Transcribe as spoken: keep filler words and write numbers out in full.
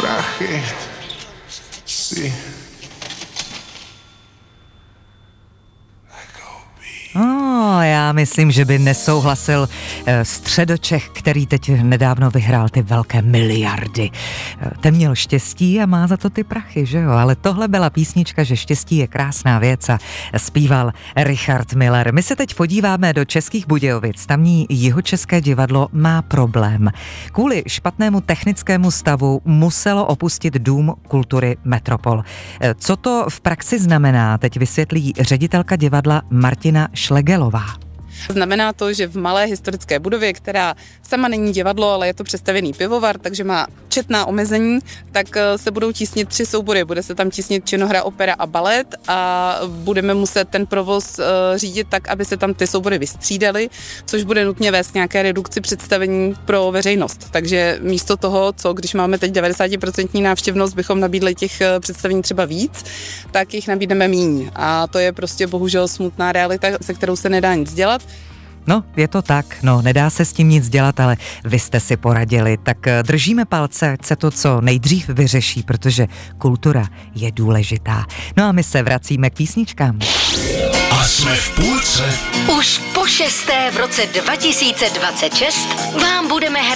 prachy si Oh, já myslím, že by nesouhlasil eh, Středočech, který teď nedávno vyhrál ty velké miliardy. Eh, ten měl štěstí a má za to ty prachy, že jo? Ale tohle byla písnička, že štěstí je krásná věc a zpíval Richard Miller. My se teď podíváme do Českých Budějovic. Tamní Jihočeské divadlo má problém. Kvůli špatnému technickému stavu muselo opustit Dům kultury Metropol. Eh, co to v praxi znamená, teď vysvětlí ředitelka divadla Martina Šlegelová. Znamená to, že v malé historické budově, která sama není divadlo, ale je to přestavěný pivovar, takže má četná omezení, tak se budou tísnit tři soubory. Bude se tam tísnit činohra, opera a balet a budeme muset ten provoz řídit tak, aby se tam ty soubory vystřídaly, což bude nutně vést k nějaké redukci představení pro veřejnost. Takže místo toho, co když máme teď devadesát procent návštěvnost, bychom nabídli těch představení třeba víc, tak jich nabídneme míň. A to je prostě bohužel smutná realita, se kterou se nedá nic dělat. No, je to tak, no, nedá se s tím nic dělat, ale vy jste si poradili, tak držíme palce, ať se to co nejdřív vyřeší, protože kultura je důležitá. No a my se vracíme k písničkám. A jsme v půlce. Už po šesté v roce dva tisíce dvacet šest vám budeme hrát